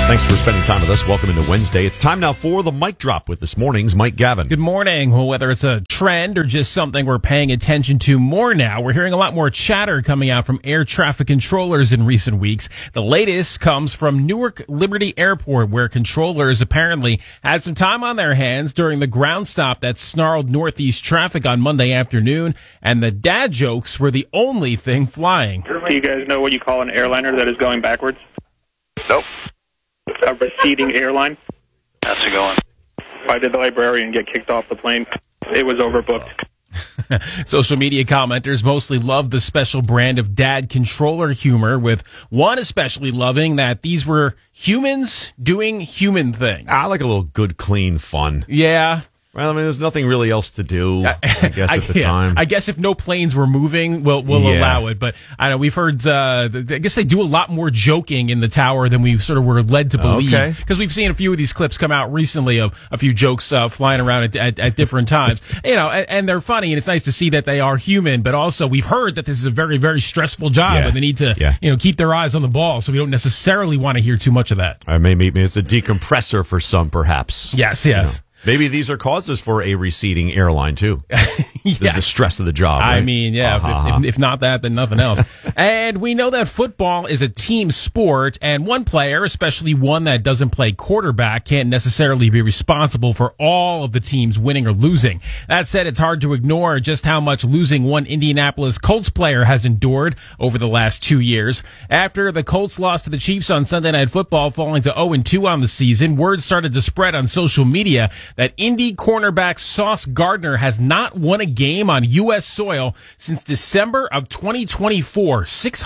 Thanks for spending time with us. Welcome into Wednesday. It's time now for the Mic Drop with this morning's Mike Gavin. Good morning. Well, whether it's a trend or just something we're paying attention to more now, we're hearing a lot more chatter coming out from air traffic controllers in recent weeks. The latest comes from Newark Liberty Airport, where controllers apparently had some time on their hands during the ground stop that snarled northeast traffic on Monday afternoon, and the dad jokes were the only thing flying. Do you guys know what you call an airliner that is going backwards? Nope. A receding airline. How's it going? Why did the librarian get kicked off the plane? It was overbooked. Social media commenters mostly love the special brand of dad controller humor, with one especially loving that these were humans doing human things. I like a little good, clean fun. Yeah. Well, I mean, there's nothing really else to do, I guess, at the time. I guess if no planes were moving, we'll allow it. But I know we've heard, I guess they do a lot more joking in the tower than we sort of were led to believe. Okay. Because we've seen a few of these clips come out recently of a few jokes flying around at different times. You know, and they're funny, and it's nice to see that they are human. But also, we've heard that this is a very, very stressful job, and they need to, keep their eyes on the ball. So we don't necessarily want to hear too much of that. Maybe it's a decompressor for some, perhaps. Yes. You know. Maybe these are causes for a receding airline, too. The stress of the job, right? I mean, if not that, then nothing else. And we know that football is a team sport, and one player, especially one that doesn't play quarterback, can't necessarily be responsible for all of the teams winning or losing. That said, it's hard to ignore just how much losing one Indianapolis Colts player has endured over the last 2 years. After the Colts lost to the Chiefs on Sunday Night Football, falling to 0-2 on the season, word started to spread on social media that Indy cornerback Sauce Gardner has not won a game on U.S. soil since December of 2024,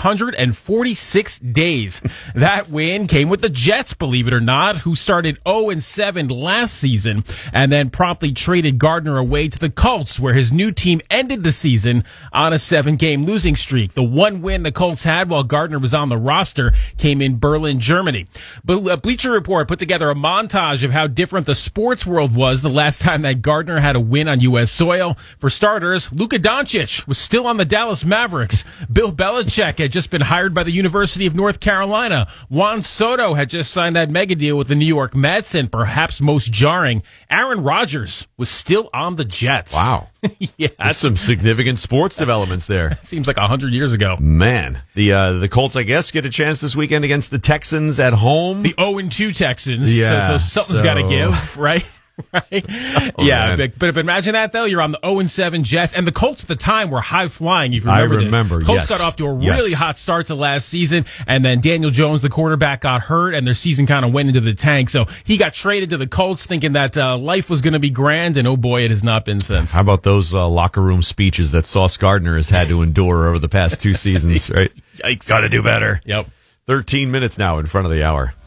646 days. That win came with the Jets, believe it or not, who started 0-7 last season and then promptly traded Gardner away to the Colts, where his new team ended the season on a 7-game losing streak. The one win the Colts had while Gardner was on the roster came in Berlin, Germany. But Bleacher Report put together a montage of how different the sports world was the last time that Gardner had a win on U.S. soil. For starters, Luka Doncic was still on the Dallas Mavericks. Bill Belichick had just been hired by the University of North Carolina. Juan Soto had just signed that mega deal with the New York Mets, and perhaps most jarring, Aaron Rodgers was still on the Jets. Wow. Yeah, that's some significant sports developments there. Seems like 100 years ago. Man, the Colts, I guess, get a chance this weekend against the Texans at home. The 0-2 Texans. Yeah, so something's got to give, right? Right? Man. But imagine that, though. You're on the 0-7 Jets, and the Colts at the time were high-flying, if you remember this. I remember, Colts got off to a really hot start to last season, and then Daniel Jones, the quarterback, got hurt, and their season kind of went into the tank. So he got traded to the Colts thinking that life was going to be grand, and oh boy, it has not been since. How about those locker room speeches that Sauce Gardner has had to endure over the past 2 seasons, right? Yikes. Got to do better. Yep. 13 minutes now in front of the hour.